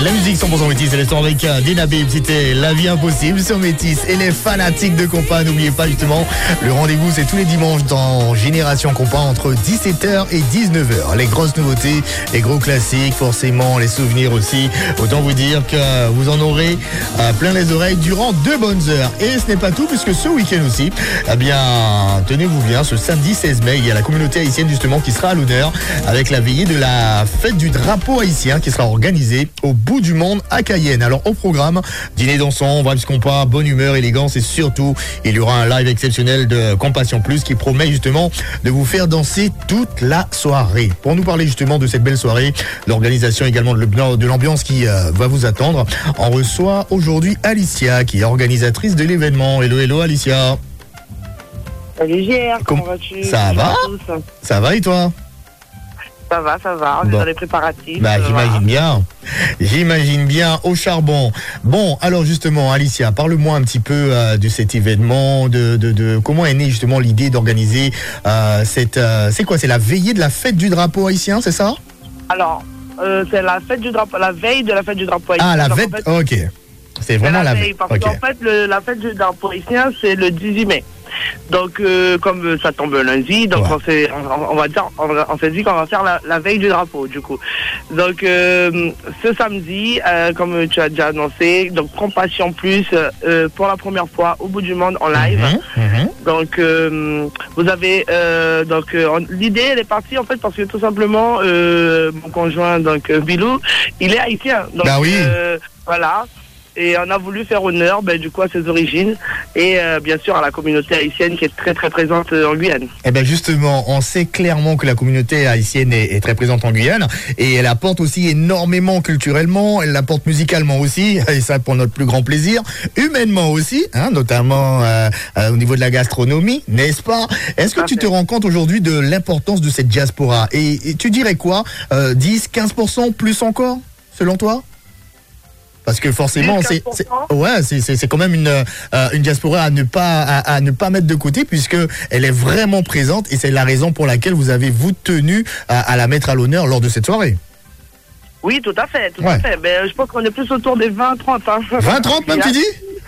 La musique 100% métis, c'est l'instant avec Dina Bib, c'était La Vie Impossible sur Métis et les fanatiques de compas. N'oubliez pas justement, le rendez-vous c'est tous les dimanches dans Génération Compas entre 17h et 19h. Les grosses nouveautés, les gros classiques, forcément les souvenirs aussi. Autant vous dire que vous en aurez plein les oreilles durant 2 bonnes heures. Et ce n'est pas tout, puisque ce week-end aussi, eh bien, tenez-vous bien, ce samedi 16 mai, il y a la communauté haïtienne justement qui sera à l'honneur avec la veillée de la fête du drapeau haïtien qui sera organisée au bout du monde à Cayenne. Alors au programme, dîner dansant, vibes compas, bonne humeur, élégance et surtout il y aura un live exceptionnel de Compassion Plus qui promet justement de vous faire danser toute la soirée. Pour nous parler justement de cette belle soirée, l'organisation également de l'ambiance qui va vous attendre, on reçoit aujourd'hui Alicia qui est organisatrice de l'événement. Hello Alicia. Salut JR, comment vas-tu? Ça va? Ça va et toi? Ça va, on est dans les préparatifs. J'imagine bien au charbon. Bon, alors justement, Alicia, parle-moi un petit peu de cet événement, de comment est née justement l'idée d'organiser c'est la veillée de la fête du drapeau haïtien, c'est ça? Alors, c'est la fête du drapeau, la veille de la fête du drapeau haïtien. Ah, la veille, en fait, ok. C'est vraiment la veille. Parce qu'en fait, la fête du drapeau haïtien, c'est le 18 mai. Donc, comme ça tombe lundi, donc on s'est dit qu'on va faire la veille du drapeau, du coup. Donc, ce samedi, comme tu as déjà annoncé, donc Compassion Plus, pour la première fois au bout du monde en live. Donc, vous avez, l'idée, elle est partie en fait parce que tout simplement, mon conjoint, donc Bilou, il est haïtien. Donc, voilà. Et on a voulu faire honneur du coup à ses origines et bien sûr à la communauté haïtienne qui est très très présente en Guyane. Eh bien justement, on sait clairement que la communauté haïtienne est très présente en Guyane et elle apporte aussi énormément culturellement, elle apporte musicalement aussi, et ça pour notre plus grand plaisir, humainement aussi, notamment au niveau de la gastronomie, n'est-ce pas? Est-ce que tu te rends compte aujourd'hui de l'importance de cette diaspora et tu dirais quoi, 10, 15%, plus encore, selon toi? Parce que forcément, c'est quand même une diaspora à ne pas mettre de côté puisque elle est vraiment présente et c'est la raison pour laquelle vous avez tenu à la mettre à l'honneur lors de cette soirée. Oui, tout à fait. Mais je pense qu'on est plus autour des 20-30. 20-30 même, tu dis?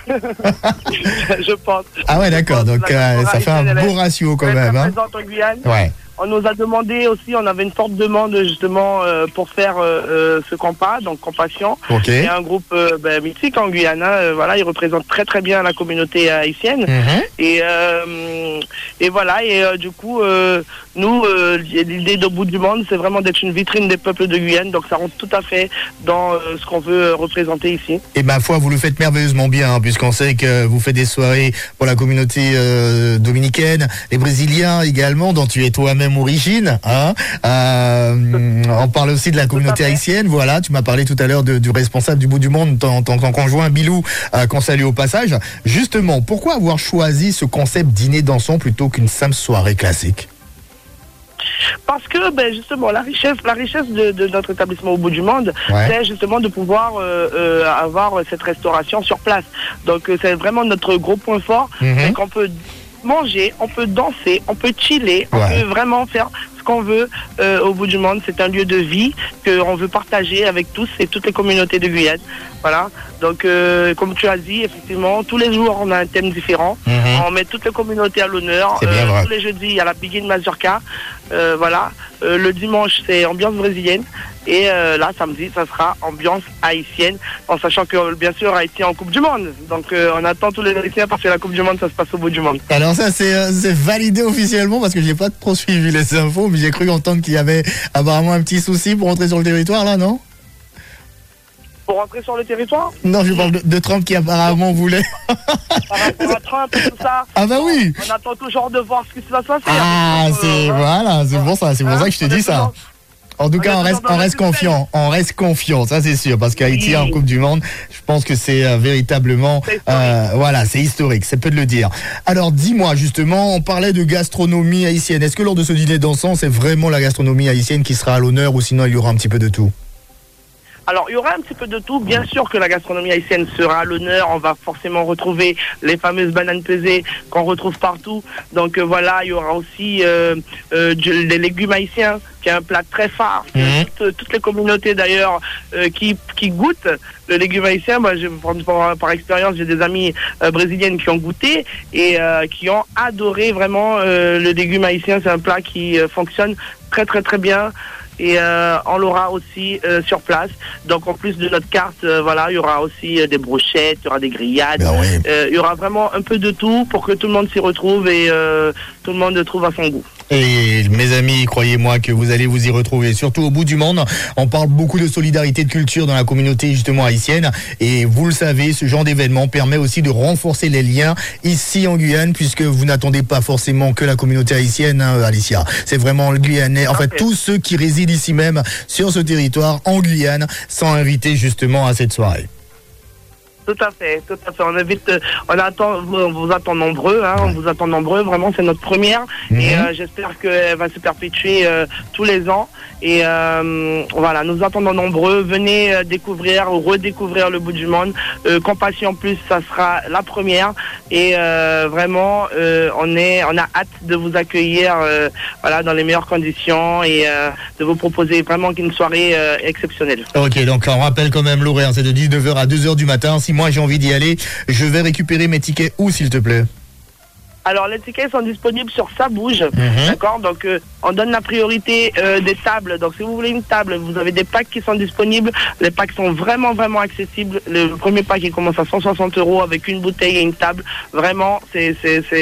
Je pense. Ah ouais, d'accord. Donc ça fait un beau ratio quand même. Présente en Guyane. Ouais. On nous a demandé aussi, on avait une forte demande justement pour faire ce compas, donc Compassion. C'est un groupe mythique en Guyane. Voilà, il représente très très bien la communauté haïtienne. Et voilà, et du coup, nous, l'idée d'Au bout du monde, c'est vraiment d'être une vitrine des peuples de Guyane. Donc ça rentre tout à fait dans ce qu'on veut représenter ici. Et ma foi, vous le faites merveilleusement bien, puisqu'on sait que vous faites des soirées pour la communauté dominicaine, les Brésiliens également, dont tu es toi-même origine. On parle aussi de la communauté haïtienne. Voilà, tu m'as parlé tout à l'heure du responsable du bout du monde, ton conjoint Bilou, qu'on salue au passage. Justement, pourquoi avoir choisi ce concept dîner dansant plutôt qu'une simple soirée classique? Parce que justement la richesse de notre établissement au bout du monde, c'est justement de pouvoir avoir cette restauration sur place. Donc c'est vraiment notre gros point fort, c'est qu'on peut manger, on peut danser, on peut chiller, on peut vraiment faire ce qu'on veut au bout du monde. C'est un lieu de vie qu'on veut partager avec tous et toutes les communautés de Guyane. Voilà. Donc, comme tu as dit, effectivement, tous les jours, on a un thème différent. On met toutes les communautés à l'honneur. Tous les jeudis, il y a la Biguine Mazurka. Voilà. Le dimanche, c'est ambiance brésilienne. Et là, samedi, ça sera ambiance haïtienne, en sachant que, bien sûr, Haïti est en Coupe du Monde. Donc, on attend tous les Haïtiens parce que la Coupe du Monde, ça se passe au bout du monde. Alors ça, c'est validé officiellement parce que j'ai pas trop suivi les infos, mais j'ai cru entendre qu'il y avait apparemment un petit souci pour entrer sur le territoire, là, non? Pour rentrer sur le territoire? Non, je parle de Trump qui apparemment voulait. Par rapport à Trump et tout ça. Ah bah oui. On attend toujours de voir ce qui va se passer. Ah, c'est pour ça que je te dis ça. En tout cas, on reste confiant, ça c'est sûr, parce qu'Haïti en Coupe du Monde, je pense que c'est véritablement, c'est historique, c'est peu de le dire. Alors dis-moi justement, on parlait de gastronomie haïtienne, est-ce que lors de ce dîner dansant, c'est vraiment la gastronomie haïtienne qui sera à l'honneur ou sinon il y aura un petit peu de tout? Alors, il y aura un petit peu de tout. Bien sûr que la gastronomie haïtienne sera à l'honneur. On va forcément retrouver les fameuses bananes pesées qu'on retrouve partout. Donc voilà, il y aura aussi des légumes haïtiens, qui est un plat très phare. Toutes les communautés d'ailleurs qui goûtent le légume haïtien, moi, par expérience, j'ai des amis brésiliennes qui ont goûté et qui ont adoré vraiment le légume haïtien. C'est un plat qui fonctionne très très très bien. Et on l'aura aussi sur place. Donc en plus de notre carte, voilà, il y aura aussi des brochettes, il y aura des grillades, il y aura vraiment un peu de tout pour que tout le monde s'y retrouve et tout le monde trouve à son goût. Et mes amis, croyez-moi que vous allez vous y retrouver, surtout au bout du monde. On parle beaucoup de solidarité, de culture dans la communauté justement haïtienne. Et vous le savez, ce genre d'événement permet aussi de renforcer les liens ici en Guyane, puisque vous n'attendez pas forcément que la communauté haïtienne, hein, Alicia. C'est vraiment le Guyanais, en fait tous ceux qui résident ici même sur ce territoire en Guyane sont invités justement à cette soirée. Tout à fait. On vous attend nombreux, hein, on vous attend nombreux. Vraiment, c'est notre première et j'espère qu'elle va se perpétuer tous les ans. Et voilà, nous attendons nombreux. Venez découvrir ou redécouvrir le bout du monde. Compassion Plus, ça sera la première. Et vraiment, on a hâte de vous accueillir, voilà, dans les meilleures conditions et de vous proposer vraiment une soirée exceptionnelle. Ok, donc on rappelle quand même l'horaire, c'est de 19h à 2h du matin. Si moi j'ai envie d'y aller, je vais récupérer mes tickets où, s'il te plaît? Alors, les tickets sont disponibles sur Ça Bouge, d'accord? Donc, on donne la priorité des tables. Donc, si vous voulez une table, vous avez des packs qui sont disponibles. Les packs sont vraiment, vraiment accessibles. Le premier pack, il commence à 160 € avec une bouteille et une table. Vraiment, j'ai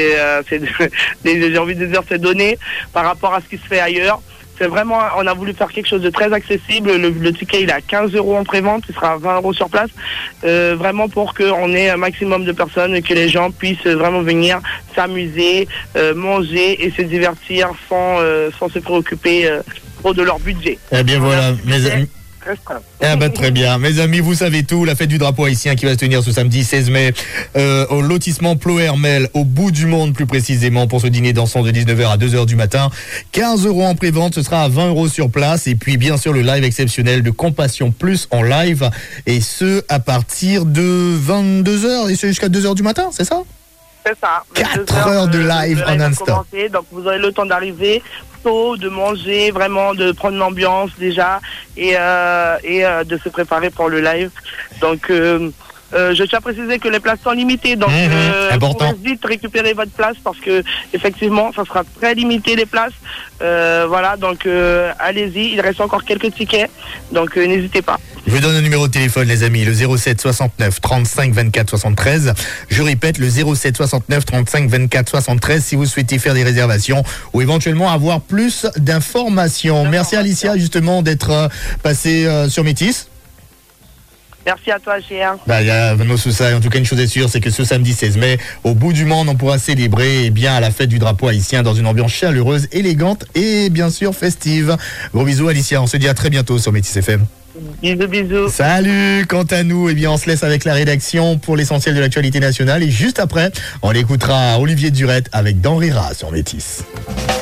envie de dire, c'est donné par rapport à ce qui se fait ailleurs. C'est vraiment, on a voulu faire quelque chose de très accessible. Le ticket, il est à 15 € en prévente, il sera à 20 € sur place. Vraiment pour qu'on ait un maximum de personnes et que les gens puissent vraiment venir s'amuser, manger et se divertir sans se préoccuper trop de leur budget. Eh bien voilà, mes amis. Eh ben, très bien. Mes amis, vous savez tout. La fête du drapeau haïtien qui va se tenir ce samedi 16 mai au lotissement Plohermel, au bout du monde plus précisément, pour ce dîner dansant de 19h à 2h du matin. 15 € en prévente, ce sera à 20 € sur place. Et puis bien sûr le live exceptionnel de Compassion Plus en live. Et ce à partir de 22h et jusqu'à 2h du matin, c'est ça? C'est ça. 4 heures de live en non-stop. Donc vous aurez le temps d'arriver tôt, de manger, vraiment de prendre l'ambiance déjà et de se préparer pour le live. Donc je tiens à préciser que les places sont limitées, donc vous pouvez vite récupérer votre place parce que effectivement ça sera très limité les places. Voilà, donc allez-y, il reste encore quelques tickets, donc n'hésitez pas. Je vous donne un numéro de téléphone, les amis, le 07 69 35 24 73. Je répète, le 07 69 35 24 73 si vous souhaitez faire des réservations ou éventuellement avoir plus d'informations. Merci Alicia justement d'être passée sur Métis. Merci à toi, GR. Il y a nos sous-ça. En tout cas, une chose est sûre, c'est que ce samedi 16 mai, au bout du monde, on pourra célébrer bien à la fête du drapeau haïtien dans une ambiance chaleureuse, élégante et bien sûr festive. Gros bisous, Alicia. On se dit à très bientôt sur Métis FM. Bisous, bisous. Salut. Quant à nous, eh bien, on se laisse avec la rédaction pour l'essentiel de l'actualité nationale et juste après, on écoutera Olivier Durette avec Dans Rira sur Métis.